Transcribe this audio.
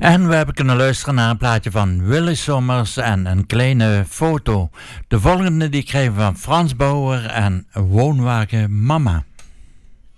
En we hebben kunnen luisteren naar een plaatje van Willy Sommers en een kleine foto. De volgende die kregen we van Frans Bauer en Woonwagen Mama.